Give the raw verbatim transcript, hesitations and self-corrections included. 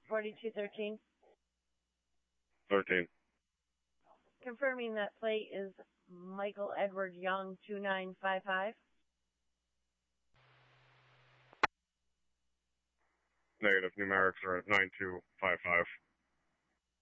forty-two thirteen. thirteen. Confirming that plate is Michael Edward Young, two nine five five. Negative. Numerics are at nine two five five.